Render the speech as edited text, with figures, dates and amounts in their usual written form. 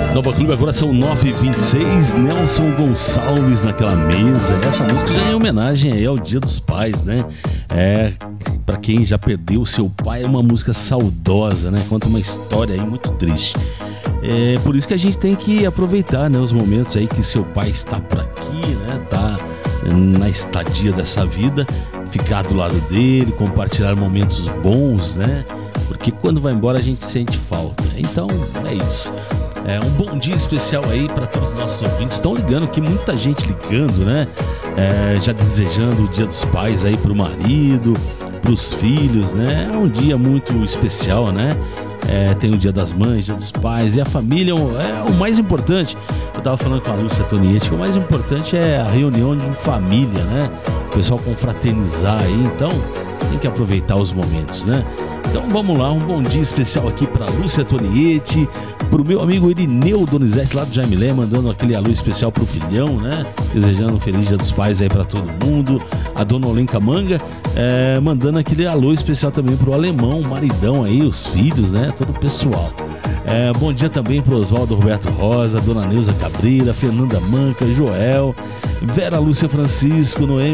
Nova Clube, agora são 9h26, Nelson Gonçalves naquela mesa. Essa música já é em homenagem aí ao Dia dos Pais, né? Pra quem já perdeu seu pai, é uma música saudosa, né? Conta uma história aí muito triste. É por isso que a gente tem que aproveitar, né, os momentos aí que seu pai está por aqui, né? Tá na estadia dessa vida, ficar do lado dele, compartilhar momentos bons, né? Porque quando vai embora a gente sente falta. Então é isso. Um bom dia especial aí para todos os nossos ouvintes. Estão ligando aqui, muita gente ligando, né? Já desejando o Dia dos Pais aí pro marido, pros filhos, né? É um dia muito especial, né? Tem o Dia das Mães, Dia dos Pais, e a família é o mais importante. Eu tava falando com a Lúcia Tonietti que o mais importante é a reunião de família, né? O pessoal confraternizar aí, então tem que aproveitar os momentos, né? Então vamos lá, um bom dia especial aqui para Lúcia Tonietti, pro meu amigo Irineu Donizete lá do Jaimilé, mandando aquele alô especial pro filhão, né? Desejando um feliz Dia dos Pais aí para todo mundo. A dona Olenka Manga mandando aquele alô especial também pro alemão, o maridão aí, os filhos, né? Todo o pessoal. Bom dia também pro Oswaldo Roberto Rosa, dona Neuza Cabreira, Fernanda Manca, Joel, Vera Lúcia Francisco, Noemi